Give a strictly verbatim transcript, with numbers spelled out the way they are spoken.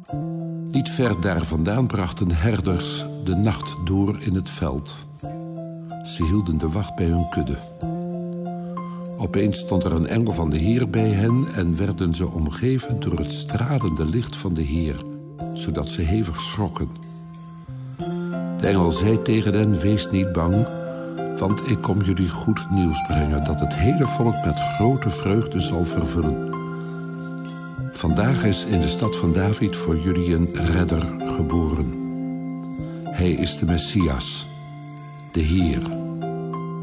Niet ver daar vandaan brachten herders de nacht door in het veld. Ze hielden de wacht bij hun kudde. Opeens stond er een engel van de Heer bij hen en werden ze omgeven door het stralende licht van de Heer, zodat ze hevig schrokken. De engel zei tegen hen: wees niet bang, want ik kom jullie goed nieuws brengen, dat het hele volk met grote vreugde zal vervullen. Vandaag is in de stad van David voor jullie een redder geboren. Hij is de Messias, de Heer.